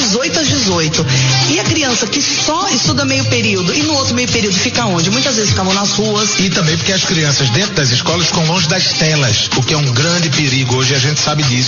das 8 às 18. E a criança que só estuda meio período e no outro meio período fica onde? Muitas vezes ficavam nas ruas. E também porque as crianças dentro das escolas ficam longe das telas, o que é um grande perigo. Hoje a gente sabe disso.